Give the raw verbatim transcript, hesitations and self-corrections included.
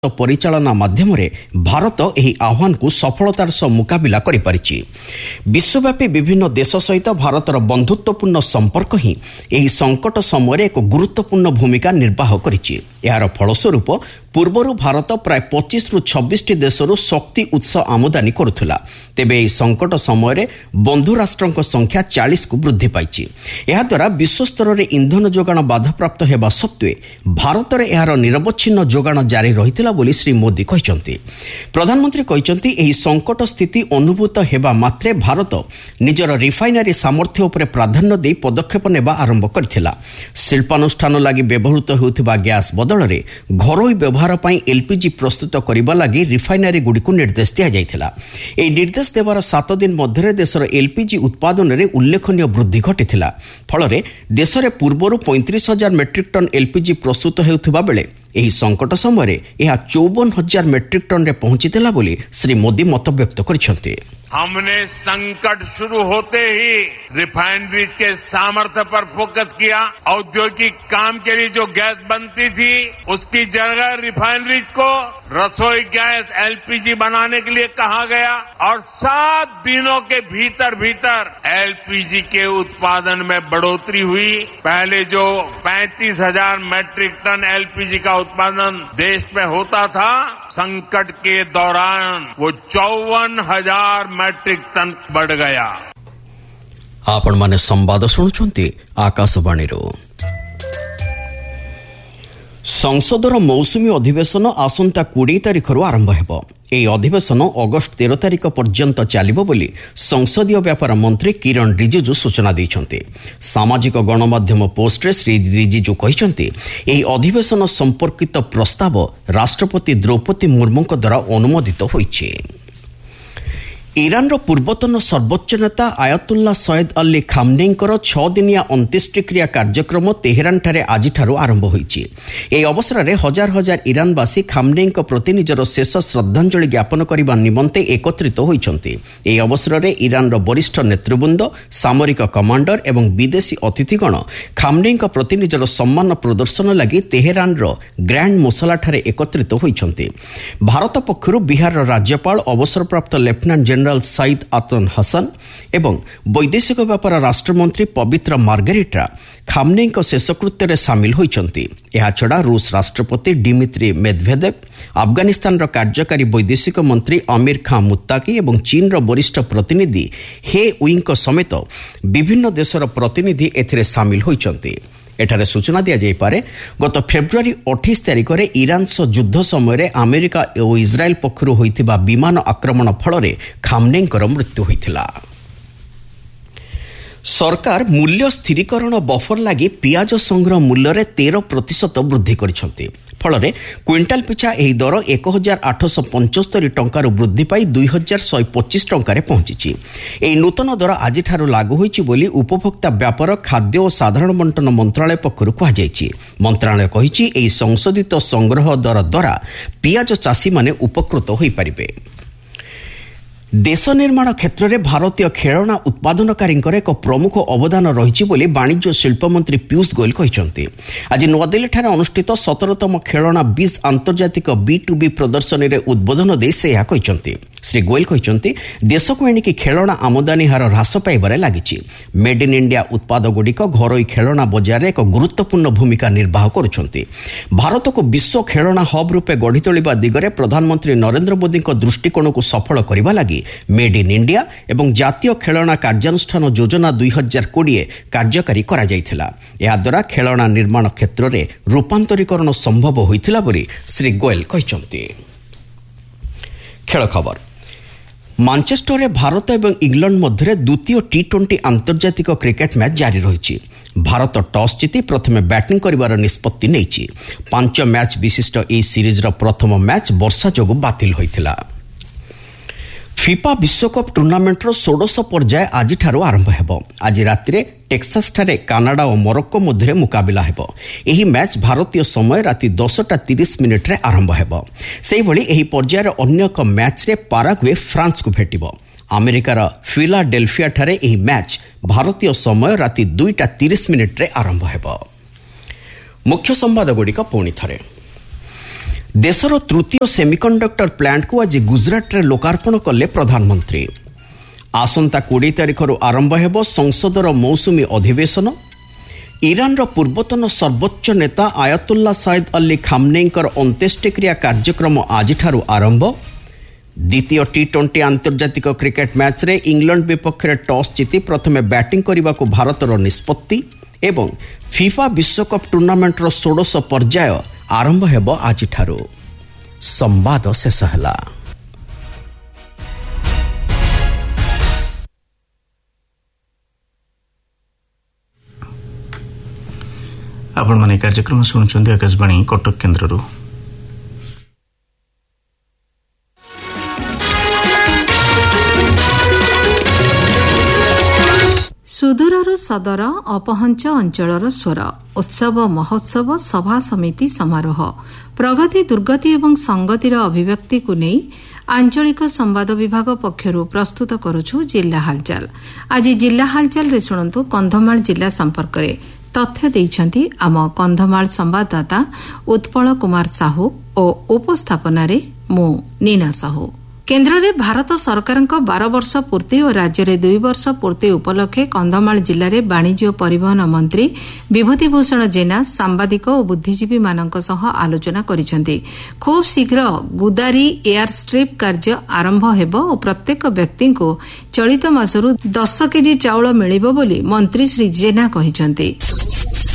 परिचालना माध्यम भारत यह आह्वान को सफलतार सह मुकाबिला करिपारिछि। विश्वव्यापी विभिन्न देश सहित भारतर बंधुत्वपूर्ण संपर्क ही यह संकट समय एक गुरुत्वपूर्ण भूमिका निर्वाह करिछि। यार फलस्वरूप पूर्वर भारत प्राय पच्चीस रु छब्बीस टी देशरू शक्ति उत्स आमदानी करुथिला। तेबे यह संकट समय बंधु राष्ट्रंक संख्या चालीस को वृद्धि पाइछि। एहा द्वारा विश्व स्तर में इंधन जोगाण बाधाप्राप्त हेबा सत्वे भारत यार निरवच्छिन्न जोगाण जारी रहिथिला बोली श्री मोदी कहिसंती। प्रधानमंत्री कहिसंती एही संकट स्थिति अनुभूत हेबा मात्रे भारत निजर रिफाइनरी सामर्थ्य उपरे प्राधान्य दे पदक्षेप नेबा आरंभ करथिला। शिल्पानुष्ठान लागि व्यवहृत हेउथिबा गैस बदलरे घरोई व्यवहार पई एलपीजी प्रस्तुत करिबा लागि रिफाइनरी गुडीको निर्देश दिया जायथिला। एही निर्देश देवार सात दिन मध्यरे देशर एलपीजी उत्पादन रे उल्लेखनीय वृद्धि घटिथिला। फलरे देशरे पूर्वरु पैंतीस हजार मेट्रिक टन एलपीजी प्रस्तुत हेउथिबा बेले एही संकट समय यह चौवन हजार मेट्रिक टन रे पहुंचीला बोली श्री मोदी मत व्यक्त करिसेंती। हमने संकट शुरू होते ही रिफाइनरीज के सामर्थ्य पर फोकस किया। औद्योगिक काम के लिए जो गैस बनती थी उसकी जगह रिफाइनरीज को रसोई गैस एलपीजी बनाने के लिए कहा गया और सात दिनों के भीतर भीतर एलपीजी के उत्पादन में बढ़ोतरी हुई। पहले जो पैंतीस हजार मैट्रिक टन एलपीजी का उत्पादन देश में होता था, संकट के दौरान वो चौवन हजार मैट्रिक टन बढ़ गया। आपण माने संवाद शुणुछंती आकाशवाणी रो। संसदर मौसुमी अधिवेशन आसंता बीस तारिख रु आरंभ हेबो। এই अधिवेशन अगस्ट तेरह तारिख पर्यंत चलिबो बोली संसदीय व्यापार मंत्री किरण रिजिजू सूचना दैछन्ते। सामाजिक गणमाध्यम पोस्टरे श्री रिजिजू कहिसन्ते एही अधिवेशन संपर्कित प्रस्ताव राष्ट्रपति द्रौपदी मुर्मुଙ୍କ द्वारा अनुमोदित होइछे। ईरानर पूर्वतन सर्वोच्च नेता आयतुल्ला सैयद अली खामनेईंकर छह दिनिया अंत्येष्टिक्रिया कार्यक्रम तेहरान ठारे आज ठारू आरंभ होइछि। एही अवसर में हजार हजार ईरानवासी खामनेईंक प्रति निजर शेष श्रद्धांजलि ज्ञापन करने निमंते एकत्रित होइछन्ति। एही अवसर में ईरानर वरिष्ठ नेतृवृंद, सामरिक कमांडर एवं विदेशी अतिथिगण खामनेईंक प्रति निजर सम्मान प्रदर्शन लगी तेहरानर ग्रैंड मोसला ठारे एकत्रित होइछन्ति। भारत पक्षरु बिहार राज्यपाल अवसरप्राप्त लेफ्टिनेंट जनरल सईद आतन हसन एवं वैदेशिक व्यापार राष्ट्रमंत्री पवित्र मार्गेरिटा खामनेईंक शेषकृत्य रे शामिल होइछन्ति। एहा छडा रूस राष्ट्रपति डिमित्री मेदवेदेव, अफगानिस्तान कार्यकारी वैदेशिक मंत्री आमिर खां मुत्ताकी एवं चीन वरिष्ठ प्रतिनिधि हे उइंग समेत विभिन्न देशर प्रतिनिधि एथिरे शामिल होइछन्ति। एठारे सूचना दिया जाई पारे गत फेब्रुआरी अट्ठाईस तारिख रे ईरान सह युद्ध समय अमेरिका और इस्राएल पक्षरु होइतिबा विमान आक्रमण फल खामनेईंकर मृत्यु होइतिला। सरकार मूल्य स्थिरीकरण बफर लगी पियाज संग्रह मूल्य रे तेरह प्रतिशत वृद्धि करिसंति। फल क्विंटाल पिछा यह दर एक हजार आठश पंचस्तरी टंकार वृद्धि पाई दुई हजार शहे पचिश टंकार पहुंची। यह नूतन दर आज ठारू लागू होइछि बोली उपभोक्ता व्यापार, खाद्य और साधारण बंटन मंत्रालय पक्षरु कहुଯାଇଛି। मंत्रालय कहिछि एही संशोधित संग्रह दर द्वारा पियाज चाषी माने उपकृत होई परिबे। देश निर्माण क्षेत्र में भारतीय खेलना उत्पादनकारी एक प्रमुख अवदान रही बोली वाणिज्य शिल्प मंत्री पीयूष गोयल कहिसंती। आज नूआदिल्ली ठारे अनुष्ठित सतरतम खेलना बीस आंतर्जातिक बी टू बी प्रदर्शनी रे उद्बोधन दे से यह कहिसंती। श्री गोयल कहिसंती देश को एणिकी खेलना आमदानी हार ह्रास पाइबारे लागिछि। मेड इन इंडिया उत्पाद गुड़िक घरोई खेलना बजार एक गुरुत्वपूर्ण भूमिका निर्वाह करुछंती। भारत को विश्व खेलना हब रूपे गढ़ी तोलिबा दिगरे प्रधानमंत्री नरेंद्र मोदी दृष्टिकोण को सफल करबा लागि मेड इन इंडिया एवं जातीय खेलना कार्यानुष्ठान योजना दुई हजार कोड़े कार्यकारी करा जायथिला। या द्वारा खेलना निर्माण क्षेत्र में रूपांतरीकरण संभव होइथिला बोली श्री गोयल कहिसंती। खेल खबर। मानचेस्टर में भारत और इंग्लैंड मध्य द्वितीय टी ट्वेंटी आंतर्जातिक क्रिकेट मैच जारी रही। भारत टॉस जीति प्रथमे बैटिंग करिवार निष्पत्ति नेइछि। पांच मैच विशिष्ट ए सीरीज प्रथम मैच वर्षा जोगु बातिल होइथिला। फिफा विश्वकप टूर्नामेंट षोडश पर्याय आज ठारू आरंभ हेबो। आज राति टेक्सास ठारे कानाडा और मोरक्को मध्य मुकाबिला हेबो। एही मैच भारतीय समय राति दसटा तीस मिनिट रे आरंभ हेबो। सेही भली एही पर्यायर अन्य एक मैच रे पाराग्वे फ्रांस को भेटिबो। अमेरिकार फिलाडेल्फिया ठारे एही मैच भारतीय समय राति दुईटा तीस मिनिट रे आरंभ हेबो। मुख्य संवाद गुड़िक पुणी थरे। देशर तृतीय सेमिकंडक्टर प्लांट को आज गुजरात रे लोकार्पण कले प्रधानमंत्री। आसंता कोड़े तारिख आरंभ हेब संसदर मौसुमी अधिवेशन। ईरान रो पूर्वतन सर्वोच्च नेता आयतुल्ला सईद अली खामनेईंकर अंत्येष्टिक्रिया कार्यक्रम आज आरंभ। द्वितीय टी ट्वेंटी आंतर्जातिक क्रिकेट मैच रे इंग्लैंड विपक्ष में टॉस जीति प्रथमे बैटिंग करने को भारतर निष्पत्ति एवं फीफा विश्वकप टूर्नामेंटर षोडश पर्याय आरंभ हेब आज। संवाद शेष है। आपण माने कार्यक्रम शुणुचंदी आकाशवाणी कटक केन्द्ररू। सुदूररू सदर अपहंच अंचलर स्वर उत्सव महोत्सव सभा समिति समारोह प्रगति दुर्गति एवं संगतिर अभिव्यक्ति को नहीं आंचलिक संवाद विभाग पक्षरु प्रस्तुत करुछु जिला हालचाल। आज जिला हालचाल रे सुनंतु कंधमाल जिला संपर्क रे तथ्य देइछंती आम कंधमाल संवाददाता उत्पल कुमार साहू और उपस्थापना रे मु नीना साहू। केन्द्र में भारत सरकार बारह वर्ष पूर्ति और राज्य में दुई वर्ष पूर्ति उपलक्षे कंधमाल जिले में वाणिज्य और परिवहन मंत्री विभूतिभूषण जेना सांबादिक और बुद्धिजीवी मानक सह आलोचना करिसेंती। खूब शीघ्र गुदारी एयर स्ट्रिप कार्य आरंभ हेब और प्रत्येक व्यक्ति को चलित मासरू दस केजी चाउल मिलिबो बोली मंत्री श्री जेना कहिसेंती।